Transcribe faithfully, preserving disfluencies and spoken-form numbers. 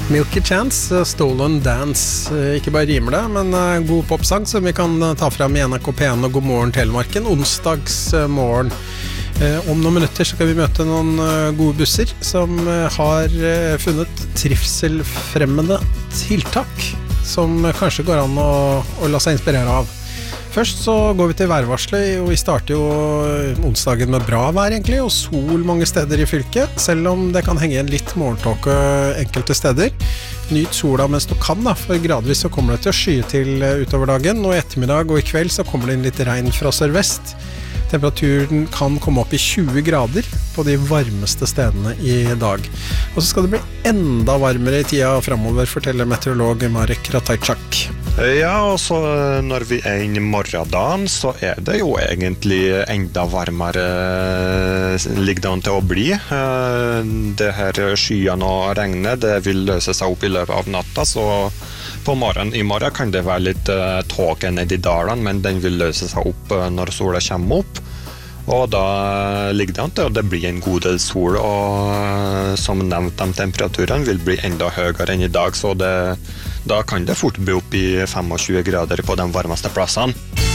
Milky Chance, uh, Stolen Dance. Uh, ikke bare rimer det, men uh, god popsang som vi kan uh, ta fram i N R K P en og God morgen Telemarken, onsdags uh, morgen. Uh, om noen minutter så skal vi møte noen uh, gode busser som uh, har uh, funnet trivselfremmende tiltak som uh, kanskje går an å, å la seg inspirere av. Først så går vi til værvarslet, og vi starter jo onsdagen med bra vær egentlig, og sol mange steder i fylket, selv om det kan henge igjen litt morgentåke enkelte steder. Nyt sola mens du kan da, for gradvis så kommer det til å skye til utover dagen, og i ettermiddag og i kveld så kommer det inn litt regn fra sørvest. Temperaturen kan komme opp i tjue grader på de varmeste stedene i dag. Og så skal det bli enda varmere i tida fremover, forteller meteorolog Marek Ratajczak. Ja, og så når vi er inne i morgendagen, så er det jo egentlig enda varmere ligger det an til å bli. Det her skyene og regnet, det vil løse seg opp i løpet av natta, så på morgen, i morgen kan det være litt tåke ned i dalene, men den vil løse seg opp når sola kommer opp. Og da ligger det an til, og det blir en god del sol, og som nevnt, de temperaturene vil bli enda høyere enn i dag, så det, da kan det fort bli opp i tjuefem grader på de varmeste plassene.